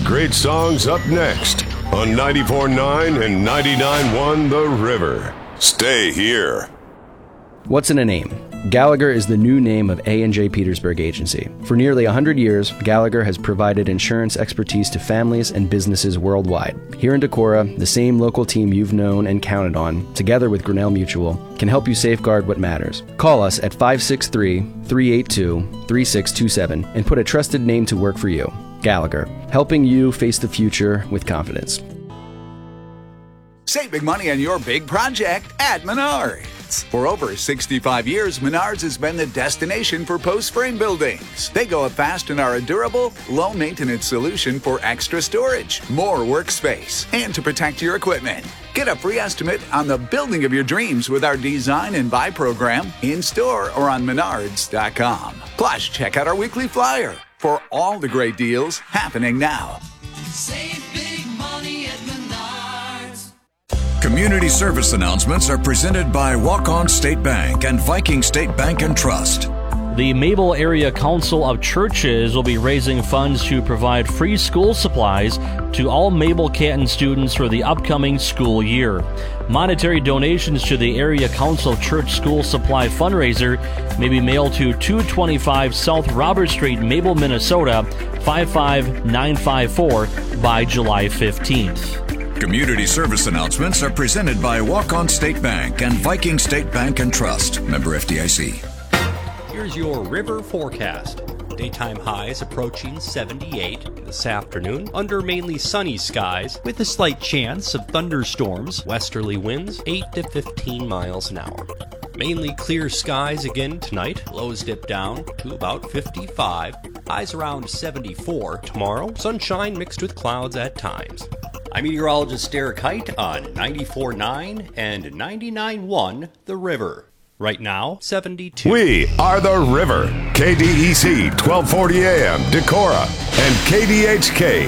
great songs up next on 94.9 and 99.1 The River. Stay here. What's in a name? Gallagher is the new name of A&J Petersburg Agency. For nearly 100 years, Gallagher has provided insurance expertise to families and businesses worldwide. Here in Decorah, the same local team you've known and counted on, together with Grinnell Mutual, can help you safeguard what matters. Call us at 563-382-3627 and put a trusted name to work for you. Gallagher, helping you face the future with confidence. Save big money on your big project at Menards. For over 65 years, Menards has been the destination for post-frame buildings. They go up fast and are a durable, low-maintenance solution for extra storage, more workspace, and to protect your equipment. Get a free estimate on the building of your dreams with our Design and Buy program in-store or on Menards.com. Plus, check out our weekly flyer for all the great deals happening now. Save big money at Menards. Community service announcements are presented by Walk-On State Bank and Viking State Bank and Trust. The Mabel Area Council of Churches will be raising funds to provide free school supplies to all Mabel Canton students for the upcoming school year. Monetary donations to the Area Council of Church School Supply fundraiser may be mailed to 225 South Robert Street, Mabel, Minnesota 55954 by July 15th. Community service announcements are presented by Walk-On State Bank and Viking State Bank and Trust. Member FDIC. Here's your river forecast. Daytime highs approaching 78 this afternoon under mainly sunny skies with a slight chance of thunderstorms. Westerly winds 8 to 15 miles an hour. Mainly clear skies again tonight. Lows dip down to about 55. Highs around 74 tomorrow. Sunshine mixed with clouds at times. I'm meteorologist Derek Height on 94.9 and 99.1 The River. Right now, 72. We are The River. KDEC 1240 AM, Decorah, and KDHK